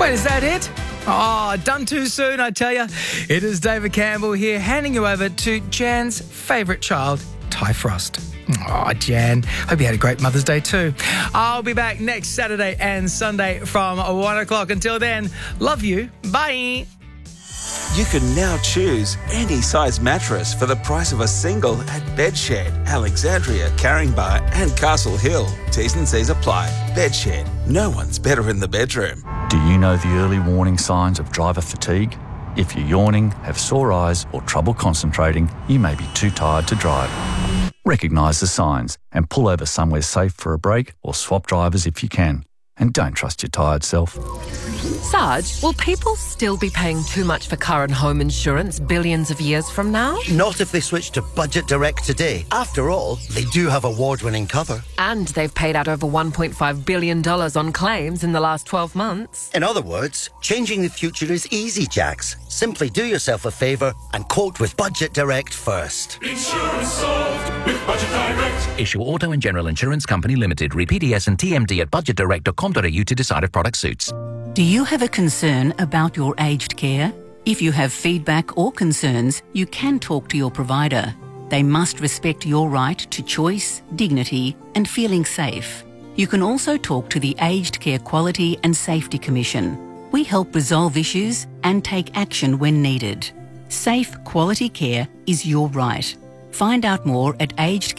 Wait, is that it? Oh, done too soon, I tell you. It is David Campbell here, handing you over to Jan's favourite child, Ty Frost. Oh, Jan, hope you had a great Mother's Day too. I'll be back next Saturday and Sunday from 1 o'clock. Until then, love you. Bye. You can now choose any size mattress for the price of a single at Bedshed, Alexandria, Caringbah and Castle Hill. T's and C's apply. Bedshed. No one's better in the bedroom. Do you know the early warning signs of driver fatigue? If you're yawning, have sore eyes or trouble concentrating, you may be too tired to drive. Recognise the signs and pull over somewhere safe for a break or swap drivers if you can. And don't trust your tired self. Sarge, will people still be paying too much for car and home insurance billions of years from now? Not if they switch to Budget Direct today. After all, they do have award-winning cover. And they've paid out over $1.5 billion on claims in the last 12 months. In other words, changing the future is easy, Jax. Simply do yourself a favour and quote with Budget Direct first. Insurance solved with Budget Direct. Issue Auto and General Insurance Company Limited. Read PDS and TMD at budgetdirect.com.au to decide if product suits. Do you have a concern about your aged care? If you have feedback or concerns, you can talk to your provider. They must respect your right to choice, dignity and feeling safe. You can also talk to the Aged Care Quality and Safety Commission. We help resolve issues and take action when needed. Safe, quality care is your right. Find out more at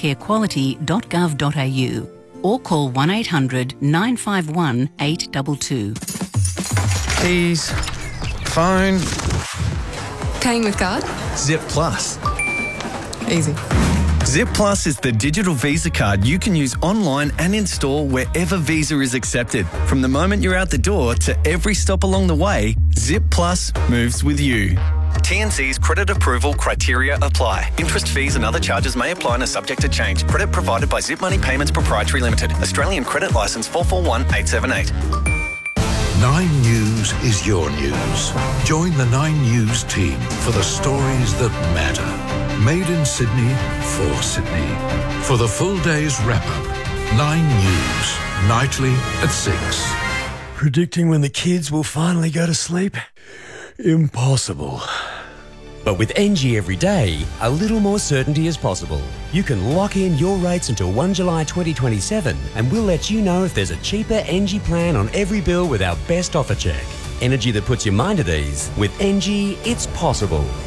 agedcarequality.gov.au or call 1800 951 822. Keys, phone. Paying with card? Zip Plus. Easy. Zip Plus is the digital Visa card you can use online and in store wherever Visa is accepted. From the moment you're out the door to every stop along the way, Zip Plus moves with you. TNC's credit approval criteria apply. Interest, fees and other charges may apply and are subject to change. Credit provided by Zip Money Payments Proprietary Limited. Australian Credit Licence 441878. 9 News is your news. Join the 9 News team for the stories that matter. Made in Sydney, for Sydney. For the full day's wrap-up, 9 News, nightly at 6. Predicting when the kids will finally go to sleep? Impossible. But with NG every day, a little more certainty is possible. You can lock in your rates until 1 July 2027 and we'll let you know if there's a cheaper NG plan on every bill with our best offer check. Energy that puts your mind at ease. With NG, it's possible.